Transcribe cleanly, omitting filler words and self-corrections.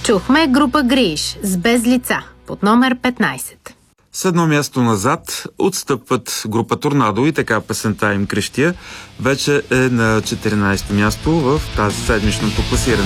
Чухме група Гриш с Без лица под номер 15. С едно място назад отстъпват група Торнадо и така песента им Крещия вече е на 14-то място в тази седмичното класиране.